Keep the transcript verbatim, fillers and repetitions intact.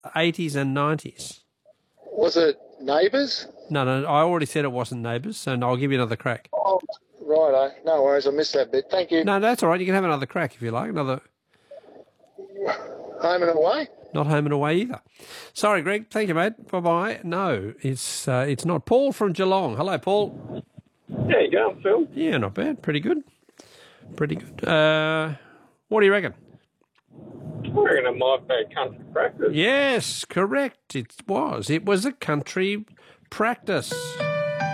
eighties and nineties. Was it Neighbours? No, no, I already said it wasn't Neighbours, so I'll give you another crack. Oh, righto. No worries, I missed that bit. Thank you. No, that's all right. You can have another crack if you like. Another. Home and away? Not home and away either. Sorry, Greg. Thank you, mate. Bye-bye. No, it's uh, it's not. Paul from Geelong. Hello, Paul. How you going, Phil? Yeah, not bad. Pretty good. Pretty good. Uh, what do you reckon? I reckon it might be a country practice. Yes, correct. It was. It was a country practice.